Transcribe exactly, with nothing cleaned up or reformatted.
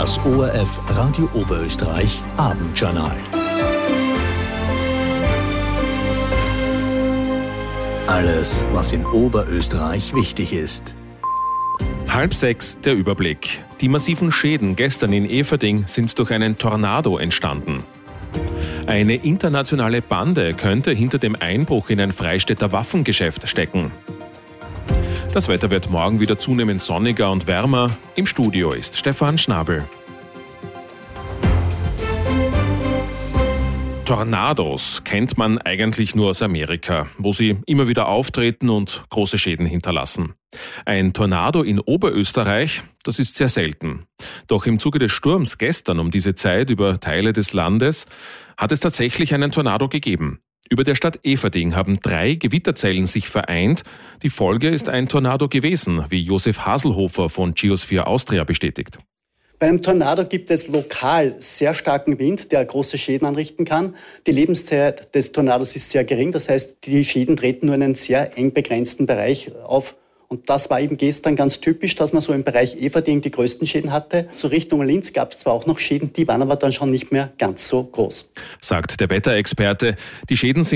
Das O R F Radio Oberösterreich Abendjournal. Alles, was in Oberösterreich wichtig ist. Halb sechs der Überblick. Die massiven Schäden gestern in Eferding sind durch einen Tornado entstanden. Eine internationale Bande könnte hinter dem Einbruch in ein Freistädter Waffengeschäft stecken. Das Wetter wird morgen wieder zunehmend sonniger und wärmer. Im Studio ist Stefan Schnabel. Tornados kennt man eigentlich nur aus Amerika, wo sie immer wieder auftreten und große Schäden hinterlassen. Ein Tornado in Oberösterreich, das ist sehr selten. Doch im Zuge des Sturms gestern um diese Zeit über Teile des Landes hat es tatsächlich einen Tornado gegeben. Über der Stadt Eferding haben drei Gewitterzellen sich vereint. Die Folge ist ein Tornado gewesen, wie Josef Haselhofer von Geosphere Austria bestätigt. Bei einem Tornado gibt es lokal sehr starken Wind, der große Schäden anrichten kann. Die Lebenszeit des Tornados ist sehr gering, das heißt, die Schäden treten nur in einem sehr eng begrenzten Bereich auf. Und das war eben gestern ganz typisch, dass man so im Bereich Eferding die größten Schäden hatte. So Richtung Linz gab es zwar auch noch Schäden, die waren aber dann schon nicht mehr ganz so groß. Sagt der Wetterexperte. Die Schäden sind